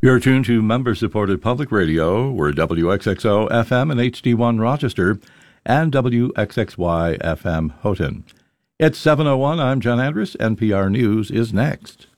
You're tuned to member-supported public radio. We're WXXO FM and HD1 Rochester and WXXY FM Houghton. It's 7:01. I'm John Andrus. NPR News is next.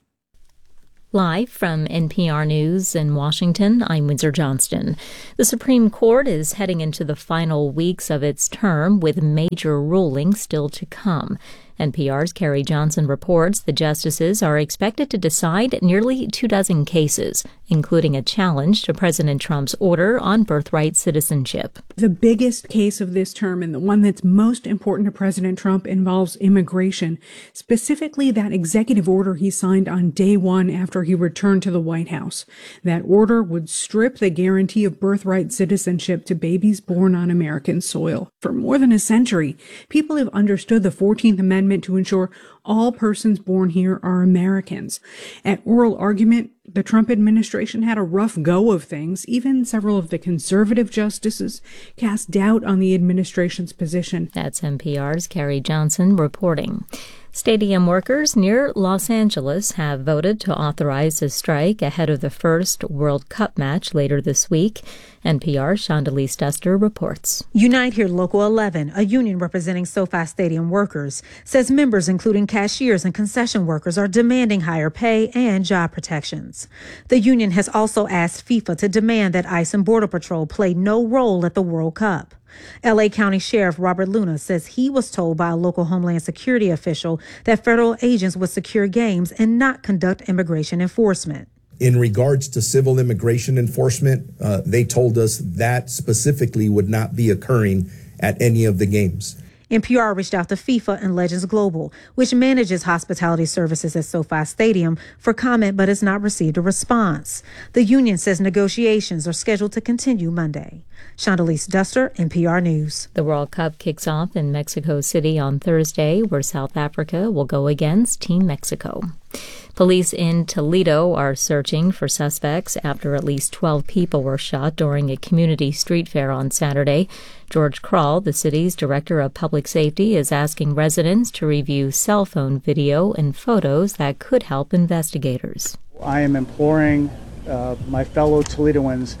Live from NPR News in Washington, I'm Windsor Johnston. The Supreme Court is heading into the final weeks of its term with major rulings still to come. NPR's Carrie Johnson reports the justices are expected to decide nearly 24 cases, including a challenge to President Trump's order on birthright citizenship. The biggest case of this term, and the one that's most important to President Trump, involves immigration, specifically that executive order he signed on day one after he returned to the White House. That order would strip the guarantee of birthright citizenship to babies born on American soil. For more than a century, people have understood the 14th Amendment to ensure all persons born here are Americans. At oral argument, the Trump administration had a rough go of things. Even several of the conservative justices cast doubt on the administration's position. That's NPR's Carrie Johnson reporting. Stadium workers near Los Angeles have voted to authorize a strike ahead of the first World Cup match later this week. NPR's Shondelise Duster reports. Unite Here Local 11, a union representing SoFi Stadium workers, says members, including cashiers and concession workers, are demanding higher pay and job protections. The union has also asked FIFA to demand that ICE and Border Patrol play no role at the World Cup. L.A. County Sheriff Robert Luna says he was told by a local Homeland Security official that federal agents would secure games and not conduct immigration enforcement. In regards to civil immigration enforcement, they told us that specifically would not be occurring at any of the games. NPR reached out to FIFA and Legends Global, which manages hospitality services at SoFi Stadium, for comment but has not received a response. The union says negotiations are scheduled to continue Monday. Shondelise Duster, NPR News. The World Cup kicks off in Mexico City on Thursday, where South Africa will go against Team Mexico. Police in Toledo are searching for suspects after at least 12 people were shot during a community street fair on Saturday. George Krall, the city's director of public safety, is asking residents to review cell phone video and photos that could help investigators. I am imploring my fellow Toledoans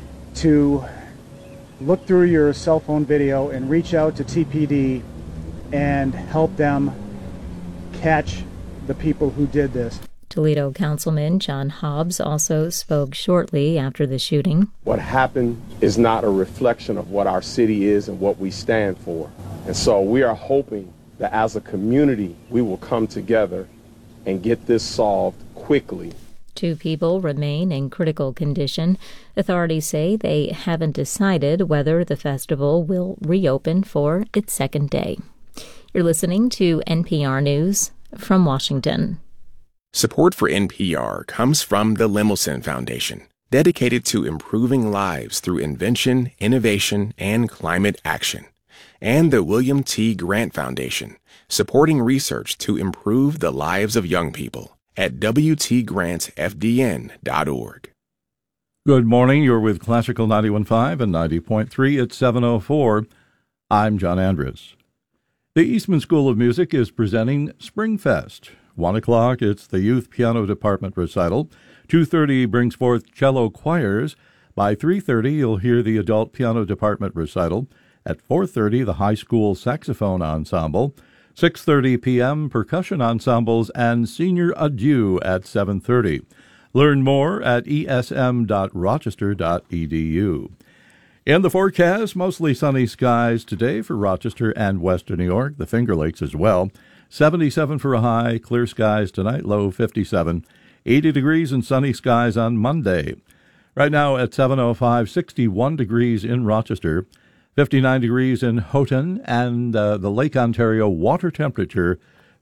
to look through your cell phone video and reach out to TPD and help them catch the people who did this. Toledo Councilman John Hobbs also spoke shortly after the shooting. What happened is not a reflection of what our city is and what we stand for. And so we are hoping that as a community, we will come together and get this solved quickly. 2 people remain in critical condition. Authorities say they haven't decided whether the festival will reopen for its second day. You're listening to NPR News from Washington. Support for NPR comes from the Lemelson Foundation, dedicated to improving lives through invention, innovation, and climate action, and the William T. Grant Foundation, supporting research to improve the lives of young people at WTGrantFDN.org. Good morning. You're with Classical 91.5 and 90.3 at 7:04. I'm John Andrus. The Eastman School of Music is presenting Springfest. 1 o'clock, it's the Youth Piano Department recital. 2:30 brings forth cello choirs. By 3:30, you'll hear the Adult Piano Department recital. At 4:30, the High School Saxophone Ensemble. 6:30 p.m., percussion ensembles and senior adieu at 7:30. Learn more at esm.rochester.edu. In the forecast, mostly sunny skies today for Rochester and western New York, the Finger Lakes as well. 77 for a high, clear skies tonight, low 57. 80 degrees and sunny skies on Monday. Right now at 7:05, 61 degrees in Rochester, 59 degrees in Houghton, and the Lake Ontario water temperature,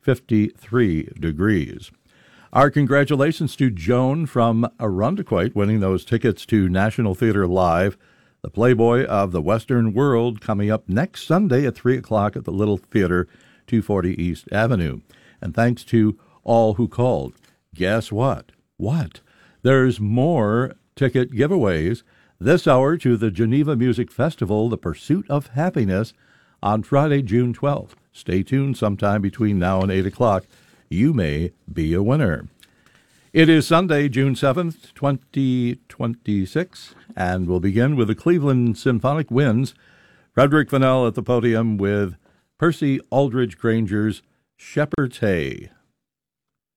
53 degrees. Our congratulations to Joan from Arundequoit winning those tickets to National Theatre Live, the Playboy of the Western World, coming up next Sunday at 3 o'clock at the Little Theatre, 240 East Avenue. And thanks to all who called. Guess what? There's more ticket giveaways this hour to the Geneva Music Festival, The Pursuit of Happiness, on Friday, June 12th. Stay tuned sometime between now and 8 o'clock. You may be a winner. It is Sunday, June 7th, 2026, and we'll begin with the Cleveland Symphonic Winds. Frederick Fennell at the podium with Percy Aldridge Granger's Shepherd's Hay.